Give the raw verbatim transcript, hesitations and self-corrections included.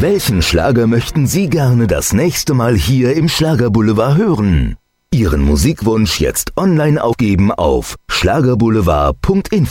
Welchen Schlager möchten Sie gerne das nächste Mal hier im Schlagerboulevard hören? Ihren Musikwunsch jetzt online aufgeben auf schlagerboulevard punkt info.